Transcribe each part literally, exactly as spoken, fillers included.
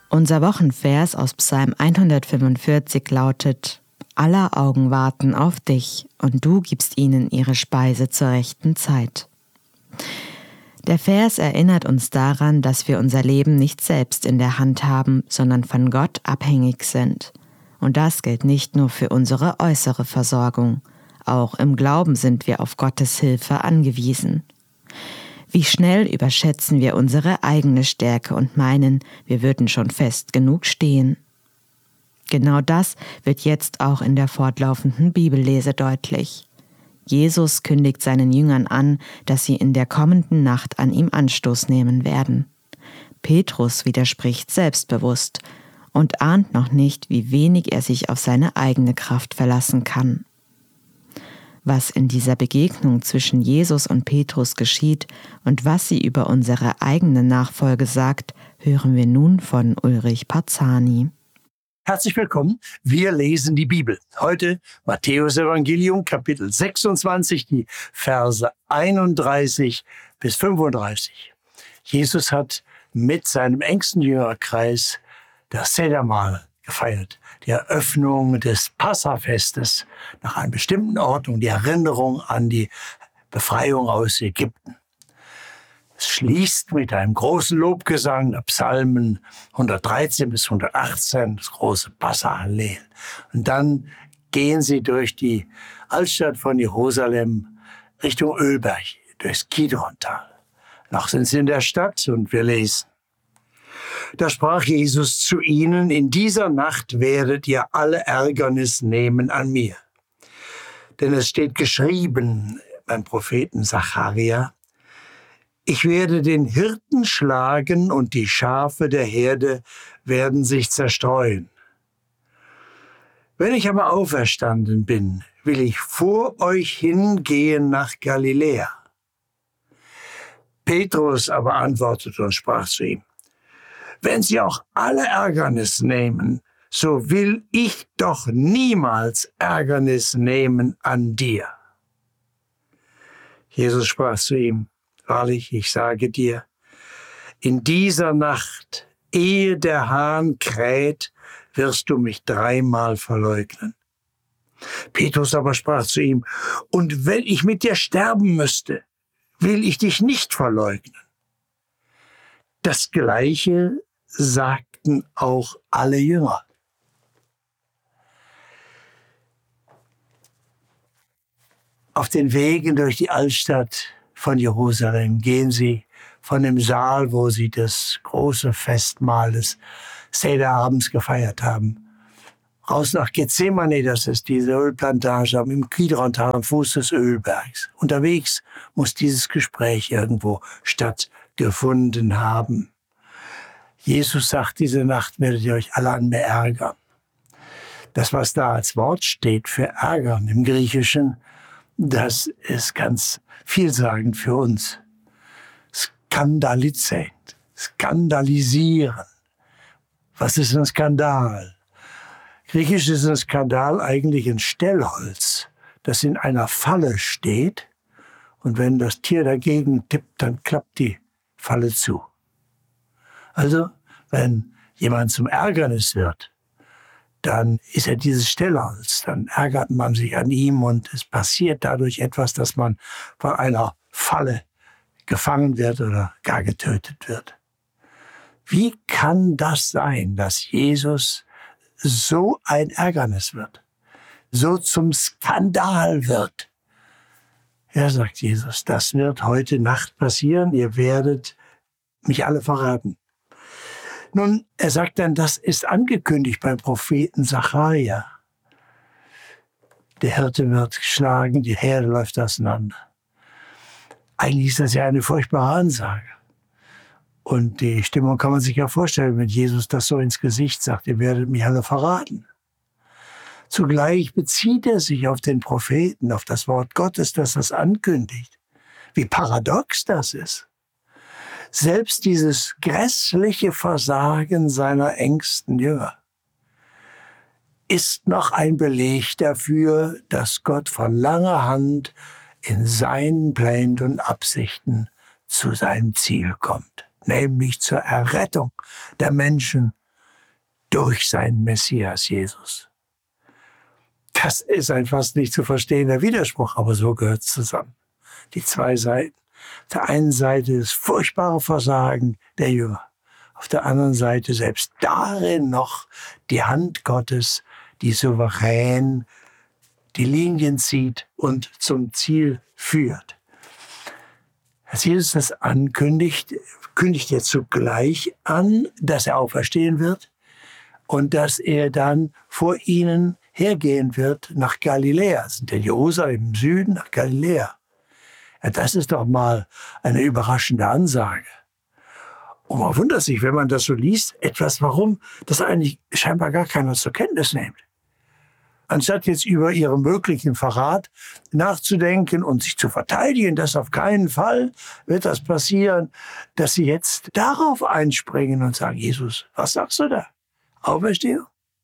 Unser Wochenvers aus Psalm hundertfünfundvierzig lautet: Aller Augen warten auf dich, und du gibst ihnen ihre Speise zur rechten Zeit. Der Vers erinnert uns daran, dass wir unser Leben nicht selbst in der Hand haben, sondern von Gott abhängig sind. Und das gilt nicht nur für unsere äußere Versorgung. Auch im Glauben sind wir auf Gottes Hilfe angewiesen. Wie schnell überschätzen wir unsere eigene Stärke und meinen, wir würden schon fest genug stehen. Genau das wird jetzt auch in der fortlaufenden Bibellese deutlich. Jesus kündigt seinen Jüngern an, dass sie in der kommenden Nacht an ihm Anstoß nehmen werden. Petrus widerspricht selbstbewusst und ahnt noch nicht, wie wenig er sich auf seine eigene Kraft verlassen kann. Was in dieser Begegnung zwischen Jesus und Petrus geschieht und was sie über unsere eigene Nachfolge sagt, hören wir nun von Ulrich Parzani. Herzlich willkommen. Wir lesen die Bibel. Heute Matthäus Evangelium, Kapitel sechsundzwanzig, die Verse einunddreißig bis fünfunddreißig. Jesus hat mit seinem engsten Jüngerkreis das Sedermahl gefeiert, die Eröffnung des Passafestes nach einer bestimmten Ordnung, die Erinnerung an die Befreiung aus Ägypten. Es schließt mit einem großen Lobgesang der Psalmen hundertdreizehn bis hundertachtzehn, das große Passa-Hallel. Und dann gehen sie durch die Altstadt von Jerusalem Richtung Ölberg, durchs Kidrontal. Noch sind sie in der Stadt und wir lesen: Da sprach Jesus zu ihnen: In dieser Nacht werdet ihr alle Ärgernis nehmen an mir. Denn es steht geschrieben beim Propheten Sacharja: Ich werde den Hirten schlagen und die Schafe der Herde werden sich zerstreuen. Wenn ich aber auferstanden bin, will ich vor euch hingehen nach Galiläa. Petrus aber antwortete und sprach zu ihm: Wenn sie auch alle Ärgernis nehmen, so will ich doch niemals Ärgernis nehmen an dir. Jesus sprach zu ihm: Wahrlich, ich sage dir, in dieser Nacht, ehe der Hahn kräht, wirst du mich dreimal verleugnen. Petrus aber sprach zu ihm: Und wenn ich mit dir sterben müsste, will ich dich nicht verleugnen. Das Gleiche sagten auch alle Jünger. Auf den Wegen durch die Altstadt von Jerusalem gehen sie von dem Saal, wo sie das große Festmahl des Sederabends gefeiert haben, raus nach Gethsemane, das ist diese Ölplantage im Kidrontal am Fuß des Ölbergs. Unterwegs muss dieses Gespräch irgendwo stattgefunden haben. Jesus sagt, diese Nacht werdet ihr euch alle an mir ärgern. Das, was da als Wort steht für ärgern im Griechischen, das ist ganz vielsagend für uns. Skandalizet, skandalisieren. Was ist ein Skandal? Griechisch ist ein Skandal eigentlich ein Stellholz, das in einer Falle steht, und wenn das Tier dagegen tippt, dann klappt die Falle zu. Also, wenn jemand zum Ärgernis wird, dann ist er dieses Stellholz, dann ärgert man sich an ihm und es passiert dadurch etwas, dass man von einer Falle gefangen wird oder gar getötet wird. Wie kann das sein, dass Jesus so ein Ärgernis wird, so zum Skandal wird? Ja, sagt Jesus, das wird heute Nacht passieren, ihr werdet mich alle verraten. Nun, er sagt dann, das ist angekündigt beim Propheten Sacharja. Der Hirte wird geschlagen, die Herde läuft auseinander. Eigentlich ist das ja eine furchtbare Ansage. Und die Stimmung kann man sich ja vorstellen, wenn Jesus das so ins Gesicht sagt, ihr werdet mich alle verraten. Zugleich bezieht er sich auf den Propheten, auf das Wort Gottes, das das ankündigt. Wie paradox das ist. Selbst dieses grässliche Versagen seiner engsten Jünger ist noch ein Beleg dafür, dass Gott von langer Hand in seinen Plänen und Absichten zu seinem Ziel kommt, nämlich zur Errettung der Menschen durch seinen Messias Jesus. Das ist ein fast nicht zu verstehender Widerspruch, aber so gehört es zusammen. Die zwei Seiten. Auf der einen Seite das furchtbare Versagen der Jünger. Auf der anderen Seite selbst darin noch die Hand Gottes, die souverän die Linien zieht und zum Ziel führt. Als Jesus das ankündigt, kündigt er zugleich an, dass er auferstehen wird und dass er dann vor ihnen hergehen wird nach Galiläa. Das sind ja Jerusalem im Süden, nach Galiläa. Ja, das ist doch mal eine überraschende Ansage. Und man wundert sich, wenn man das so liest, etwas, warum das eigentlich scheinbar gar keiner zur Kenntnis nimmt. Anstatt jetzt über ihren möglichen Verrat nachzudenken und sich zu verteidigen, dass auf keinen Fall wird das passieren, dass sie jetzt darauf einspringen und sagen, Jesus, was sagst du da? Auferstehung?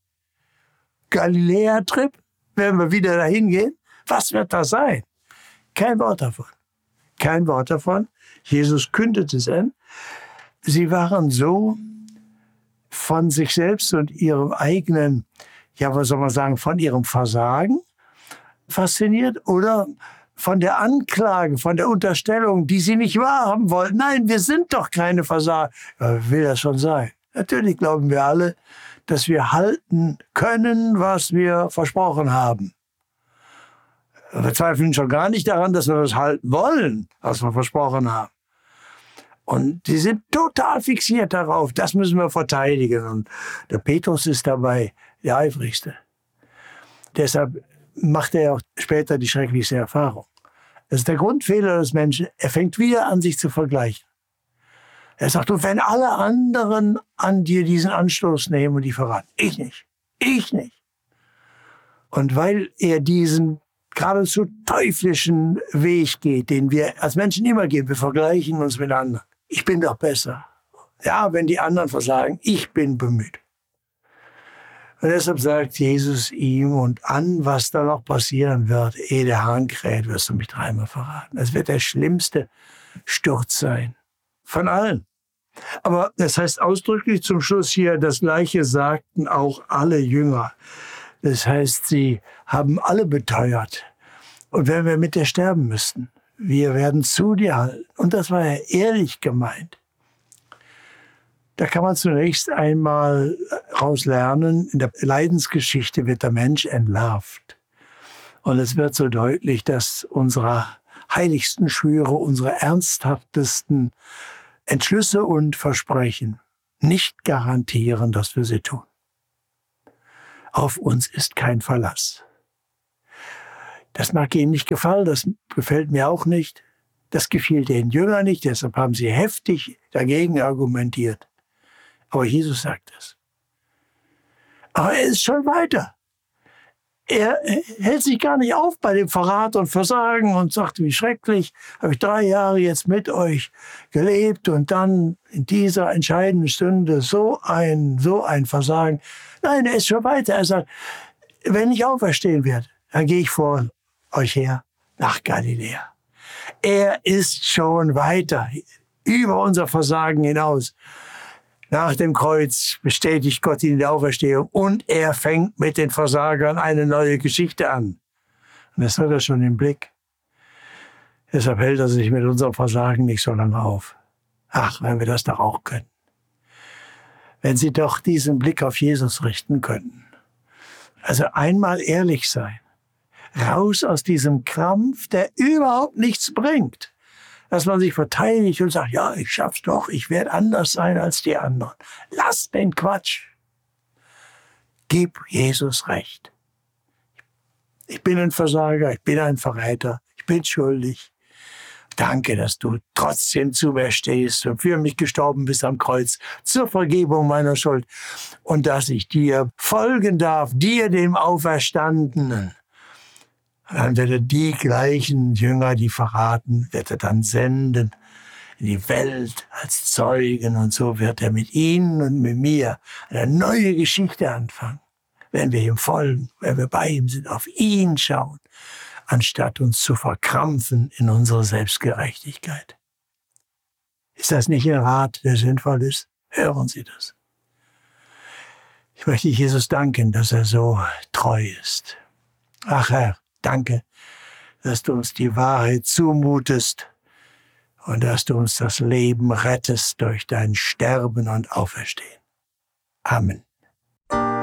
Galiläa-Trip? Werden wir wieder dahin gehen? Was wird das sein? Kein Wort davon. Kein Wort davon. Jesus kündet es an. Sie waren so von sich selbst und ihrem eigenen, ja, was soll man sagen, von ihrem Versagen fasziniert oder von der Anklage, von der Unterstellung, die sie nicht wahrhaben wollten. Nein, wir sind doch keine Versager. Ja, will das schon sein? Natürlich glauben wir alle, dass wir halten können, was wir versprochen haben. Wir zweifeln schon gar nicht daran, dass wir das halten wollen, was wir versprochen haben. Und sie sind total fixiert darauf, das müssen wir verteidigen. Und der Petrus ist dabei der Eifrigste. Deshalb macht er auch später die schrecklichste Erfahrung. Das ist der Grundfehler des Menschen. Er fängt wieder an, sich zu vergleichen. Er sagt, und wenn alle anderen an dir diesen Anstoß nehmen und die verraten, ich nicht, ich nicht. Und weil er diesen geradezu teuflischen Weg geht, den wir als Menschen immer gehen, wir vergleichen uns mit anderen. Ich bin doch besser. Ja, wenn die anderen versagen, ich bin bemüht. Und deshalb sagt Jesus ihm und an, was da noch passieren wird, ehe der Hahn kräht, wirst du mich dreimal verraten. Es wird der schlimmste Sturz sein. Von allen. Aber das heißt ausdrücklich zum Schluss hier, das Gleiche sagten auch alle Jünger. Das heißt, sie haben alle beteuert. Und wenn wir mit dir sterben müssten, wir werden zu dir halten. Und das war ja ehrlich gemeint. Da kann man zunächst einmal rauslernen, in der Leidensgeschichte wird der Mensch entlarvt. Und es wird so deutlich, dass unsere heiligsten Schwüre, unsere ernsthaftesten Entschlüsse und Versprechen nicht garantieren, dass wir sie tun. Auf uns ist kein Verlass. Das mag Ihnen nicht gefallen, das gefällt mir auch nicht. Das gefiel den Jüngern nicht, deshalb haben sie heftig dagegen argumentiert. Aber Jesus sagt es. Aber er ist schon weiter. Er hält sich gar nicht auf bei dem Verrat und Versagen und sagt, wie schrecklich, habe ich drei Jahre jetzt mit euch gelebt und dann in dieser entscheidenden Stunde so ein, so ein Versagen. Nein, er ist schon weiter. Er sagt, wenn ich auferstehen werde, dann gehe ich vor euch her nach Galiläa. Er ist schon weiter, über unser Versagen hinaus. Nach dem Kreuz bestätigt Gott ihn in der Auferstehung und er fängt mit den Versagern eine neue Geschichte an. Und das hat er schon im Blick. Deshalb hält er sich mit unserem Versagen nicht so lange auf. Ach, wenn wir das doch auch können. Wenn Sie doch diesen Blick auf Jesus richten könnten. Also einmal ehrlich sein. Raus aus diesem Krampf, der überhaupt nichts bringt. Dass man sich verteidigt und sagt, ja, ich schaff's doch, ich werde anders sein als die anderen. Lass den Quatsch. Gib Jesus recht. Ich bin ein Versager, ich bin ein Verräter, ich bin schuldig. Danke, dass du trotzdem zu mir stehst und für mich gestorben bist am Kreuz zur Vergebung meiner Schuld und dass ich dir folgen darf, dir, dem Auferstandenen. Dann wird er die gleichen Jünger, die verraten, wird er dann senden in die Welt als Zeugen. Und so wird er mit ihnen und mit mir eine neue Geschichte anfangen. Wenn wir ihm folgen, wenn wir bei ihm sind, auf ihn schauen, anstatt uns zu verkrampfen in unsere Selbstgerechtigkeit. Ist das nicht ein Rat, der sinnvoll ist? Hören Sie das. Ich möchte Jesus danken, dass er so treu ist. Ach Herr, danke, dass du uns die Wahrheit zumutest und dass du uns das Leben rettest durch dein Sterben und Auferstehen. Amen.